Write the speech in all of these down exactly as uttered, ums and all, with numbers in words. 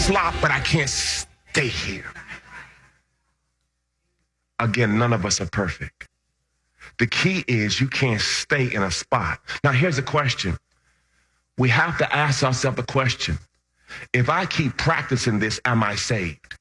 flop, but I can't stay here. Again, none of us are perfect. The key is you can't stay in a spot. Now, here's the question. We have to ask ourselves the question. If I keep practicing this, am I saved?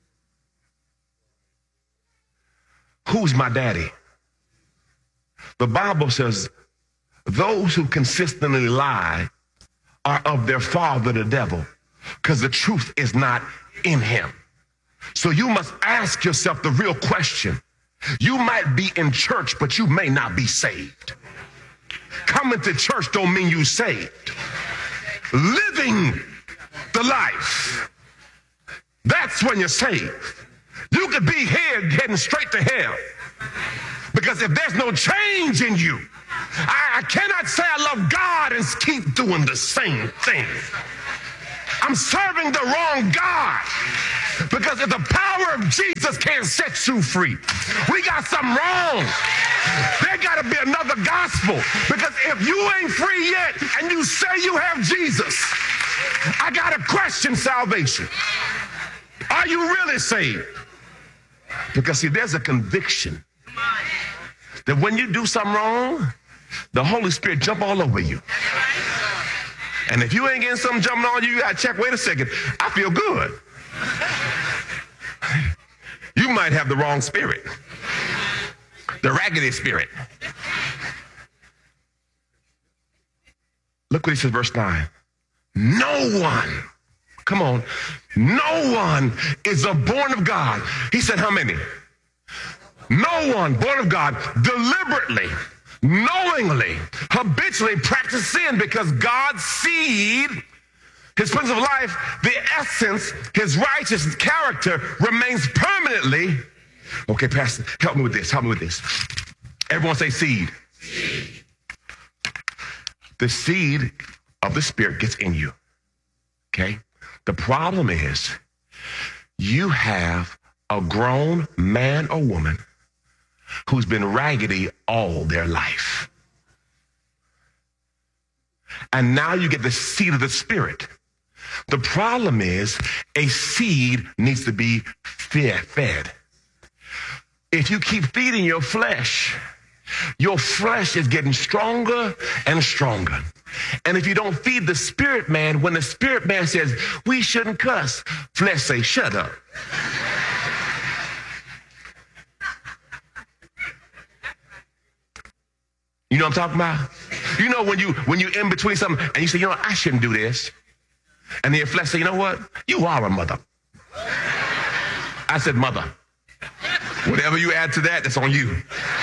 Who's my daddy? The Bible says those who consistently lie are of their father, the devil, because the truth is not in him. So you must ask yourself the real question. You might be in church, but you may not be saved. Coming to church don't mean you saved. Living the life, that's when you're saved. You could be here heading straight to hell. Because if there's no change in you, I, I cannot say I love God and keep doing the same thing. I'm serving the wrong God. Because if the power of Jesus can't set you free, we got something wrong. There got to be another gospel. Because if you ain't free yet and you say you have Jesus, I got to question salvation. Are you really saved? Because see, there's a conviction that when you do something wrong, the Holy Spirit jump all over you. And if you ain't getting something jumping on you, you got to check, wait a second, I feel good. You might have the wrong spirit, the raggedy spirit. Look what he says, verse nine. No one, come on, no one is a born of God. He said, how many? No one born of God deliberately, knowingly, habitually practice sin, because God's seed, his principle of life, the essence, his righteous character remains permanently. Okay, Pastor, help me with this. Help me with this. Everyone say seed. Seed. The seed of the Spirit gets in you. Okay? The problem is you have a grown man or woman who's been raggedy all their life. And now you get the seed of the Spirit. The problem is a seed needs to be fed. If you keep feeding your flesh, your flesh is getting stronger and stronger. And if you don't feed the spirit man, when the spirit man says, we shouldn't cuss, flesh say, shut up. You know what I'm talking about? You know when you when you're in between something and you say, you know, I shouldn't do this. And then your flesh say, you know what? You are a mother. I said mother. Whatever you add to that, that's on you.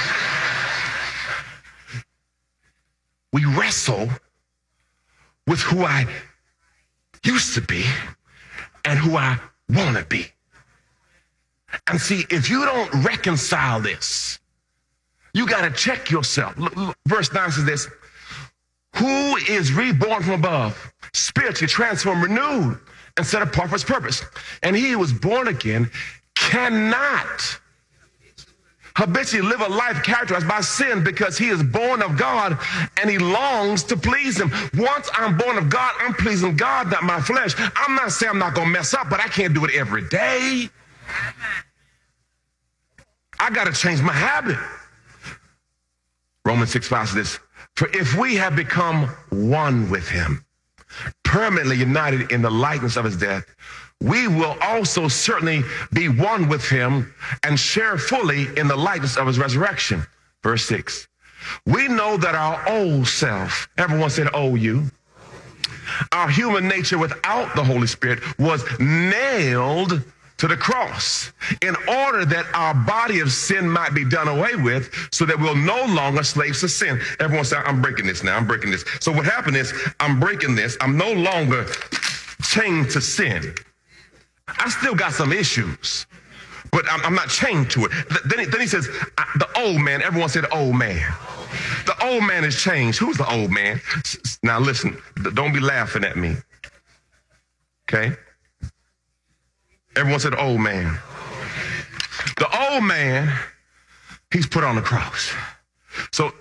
We wrestle with who I used to be and who I want to be. And see, if you don't reconcile this, you got to check yourself. Look, look, verse nine says this. Who is reborn from above, spiritually transformed, renewed, and set apart for his purpose. And he who was born again cannot habitually live a life characterized by sin, because he is born of God and he longs to please him. Once I'm born of God, I'm pleasing God, not my flesh. I'm not saying I'm not going to mess up, but I can't do it every day. I got to change my habit. Romans six five says this, for if we have become one with him, permanently united in the likeness of his death, we will also certainly be one with him and share fully in the likeness of his resurrection. Verse six, we know that our old self, everyone said, oh, you, our human nature without the Holy Spirit was nailed to the cross in order that our body of sin might be done away with, so that we'll no longer slaves to sin. Everyone say, I'm breaking this now, I'm breaking this. So what happened is, I'm breaking this. I'm no longer chained to sin. I still got some issues, but I'm, I'm not chained to it. Then he, then he says, the old man, everyone said old man. The old man has changed. Who's the old man? Now listen, don't be laughing at me. Okay? Everyone said old man. The old man, he's put on the cross. So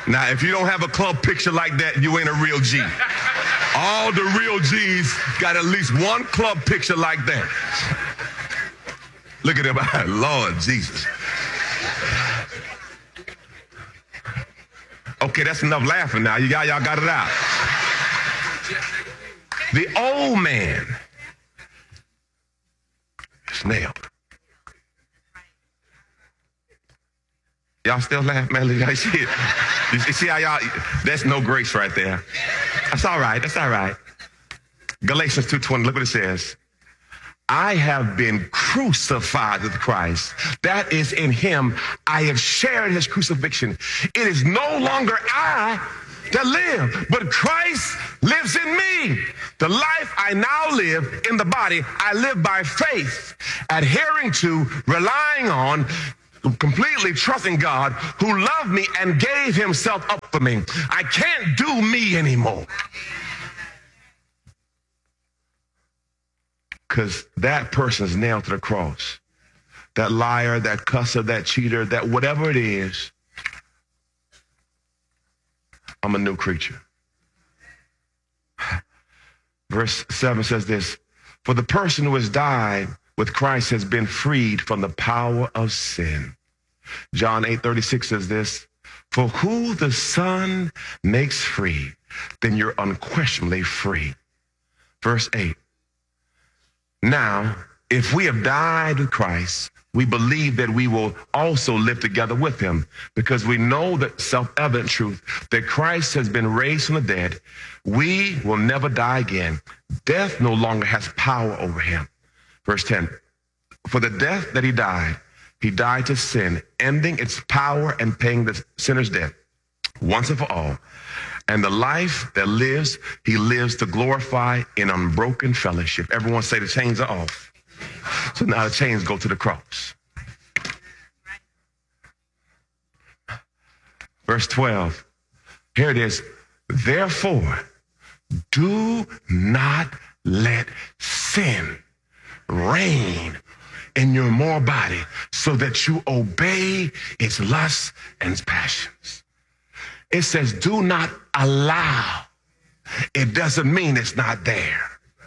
Now, if you don't have a club picture like that, you ain't a real G. All the real G's got at least one club picture like that. Look at him. Lord Jesus. Okay, that's enough laughing now. Y'all, y'all got it out. The old man is nailed. Y'all still laugh, man? Y'all see it? You see how y'all, that's no grace right there. That's all right, that's all right. Galatians two twenty, look what it says. I have been crucified with Christ. That is, in him, I have shared his crucifixion. It is no longer I that live, but Christ lives in me. The life I now live in the body, I live by faith, adhering to, relying on, completely trusting God who loved me and gave himself up for me. I can't do me anymore. Because that person is nailed to the cross. That liar, that cusser, that cheater, that whatever it is, I'm a new creature. Verse seven says this, for the person who has died with Christ has been freed from the power of sin. John eight thirty-six says this, for who the Son makes free, then you're unquestionably free. Verse eight, now, if we have died with Christ, we believe that we will also live together with him, because we know the self-evident truth that Christ has been raised from the dead. We will never die again. Death no longer has power over him. Verse ten, for the death that he died, he died to sin, ending its power and paying the sinner's debt once and for all. And the life that lives, he lives to glorify in unbroken fellowship. Everyone say the chains are off. So now the chains go to the cross. Verse twelve, here it is. Therefore, do not let sin reign in your mortal body so that you obey its lusts and passions. It says, do not allow. It doesn't mean it's not there.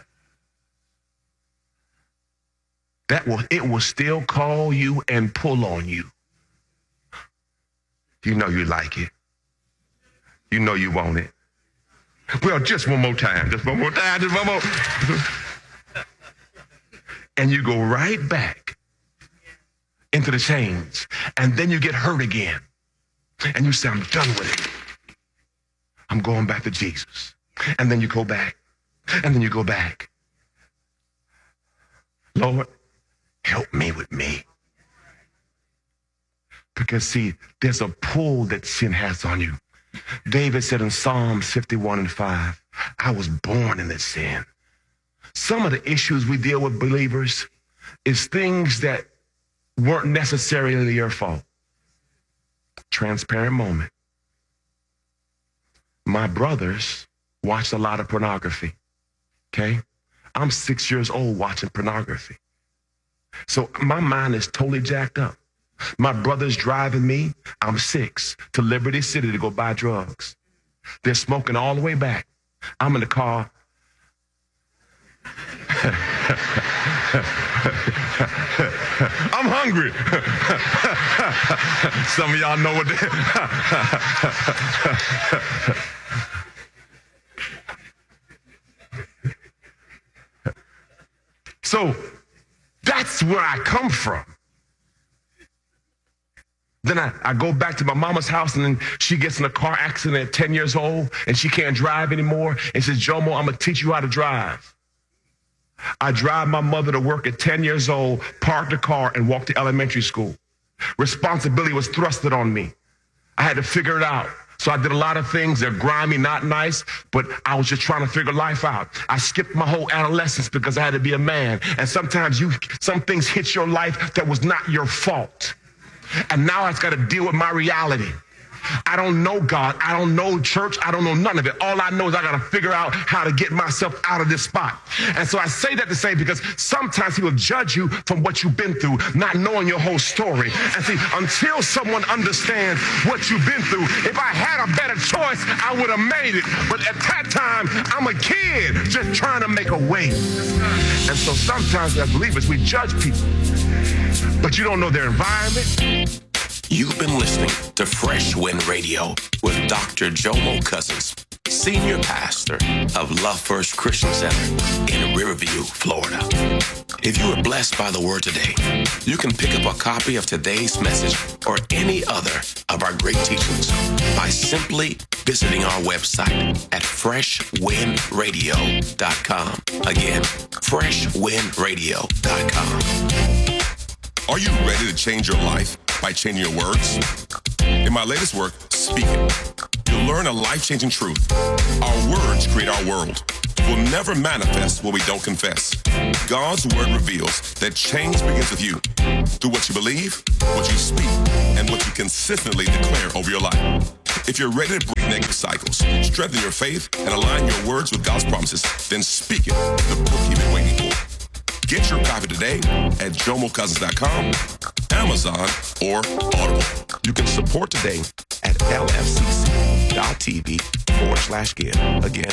That will, it will still call you and pull on you. You know you like it. You know you want it. Well, just one more time, just one more time, just one more. And you go right back into the chains. And then you get hurt again. And you say, I'm done with it. I'm going back to Jesus. And then you go back. And then you go back. Lord, help me with me. Because see, there's a pull that sin has on you. David said in Psalms fifty-one and five, I was born in this sin. Some of the issues we deal with, believers, is things that weren't necessarily your fault. Transparent moment. My brothers watched a lot of pornography, okay? I'm six years old watching pornography. So my mind is totally jacked up. My brother's driving me, I'm six, to Liberty City to go buy drugs. They're smoking all the way back. I'm in the car. I'm hungry. Some of y'all know what they... So that's where I come from. Then I, I go back to my mama's house, and then she gets in a car accident at ten years old, and she can't drive anymore, and says, Jomo, I'm going to teach you how to drive. I drive my mother to work at ten years old, park the car, and walk to elementary school. Responsibility was thrusted on me. I had to figure it out. So I did a lot of things that are grimy, not nice, but I was just trying to figure life out. I skipped my whole adolescence because I had to be a man. And sometimes you, some things hit your life that was not your fault. And now I've got to deal with my reality. I don't know God. I don't know church. I don't know none of it. All I know is I got to figure out how to get myself out of this spot. And so I say that to say, because sometimes he will judge you from what you've been through, not knowing your whole story. And see, until someone understands what you've been through, if I had a better choice, I would have made it. But at that time, I'm a kid just trying to make a way. And so sometimes as believers, we judge people, but you don't know their environment. You've been listening to Fresh Wind Radio with Doctor Jomo Cousins, Senior Pastor of Love First Christian Center in Riverview, Florida. If you were blessed by the word today, you can pick up a copy of today's message or any other of our great teachings by simply visiting our website at fresh wind radio dot com. Again, fresh wind radio dot com. Are you ready to change your life by changing your words? In my latest work, Speak It, you'll learn a life-changing truth. Our words create our world. We'll never manifest what we don't confess. God's word reveals that change begins with you, through what you believe, what you speak, and what you consistently declare over your life. If you're ready to break negative cycles, strengthen your faith, and align your words with God's promises, then Speak It, the book you've been waiting for. Get your copy today at jomo cousins dot com, Amazon, or Audible. You can support today at lfcc.tv forward slash give. Again,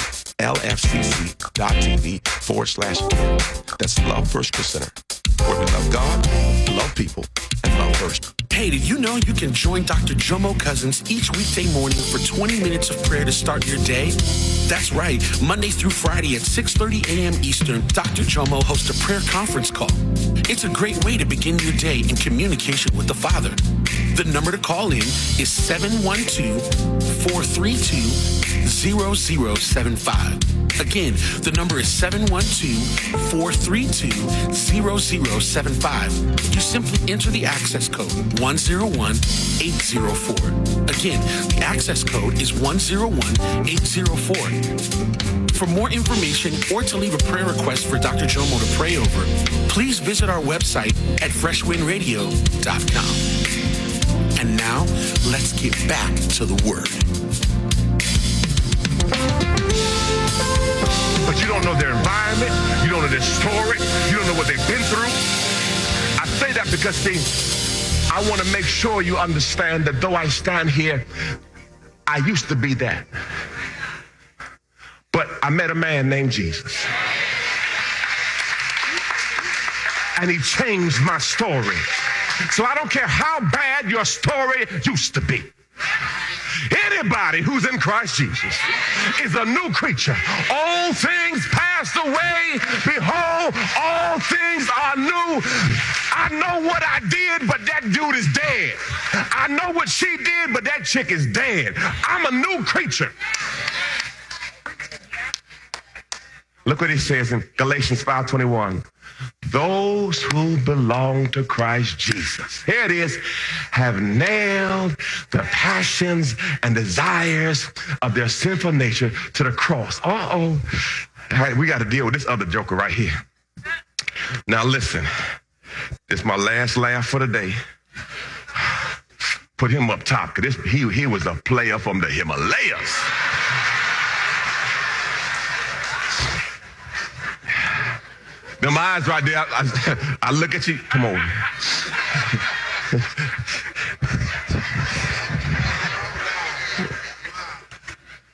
lfcc.tv forward slash give. That's Love First Christian Center, where we love God, love people, and love first. Hey, did you know you can join Doctor Jomo Cousins each weekday morning for twenty minutes of prayer to start your day? That's right. Monday through Friday at six thirty a.m. Eastern, Doctor Jomo hosts a prayer conference call. It's a great way to begin your day in communication with the Father. The number to call in is seven one two, four three two, zero zero seven five. Again, the number is seven one two, four three two, zero zero seven five. You simply enter the access code one zero one eight zero four. Again, the access code is one zero one eight zero four. For more information or to leave a prayer request for Doctor Jomo to pray over, please visit our website at fresh wind radio dot com. And now, let's get back to the Word. But you don't know their environment, you don't know their story, you don't know what they've been through. I say that because, see, I want to make sure you understand that though I stand here, I used to be that. But I met a man named Jesus. And he changed my story. So I don't care how bad your story used to be. Anybody who's in Christ Jesus is a new creature. All things passed away. Behold, all things are new. I know what I did, but that dude is dead. I know what she did, but that chick is dead. I'm a new creature. Look what he says in Galatians five twenty-one. Those who belong to Christ Jesus, here it is, have nailed the passions and desires of their sinful nature to the cross. Uh-oh. All right, we got to deal with this other joker right here. Now listen, this is my last laugh for the day. Put him up top, because he, he was a player from the Himalayas. Them eyes right there, I, I, I look at you, come on.